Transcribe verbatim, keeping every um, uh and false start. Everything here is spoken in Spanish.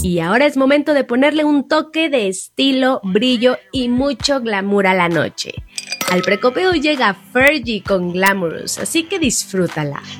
Y ahora es momento de ponerle un toque de estilo, brillo y mucho glamour a la noche. Al Precopeo llega Fergie con Glamorous, así que disfrútala.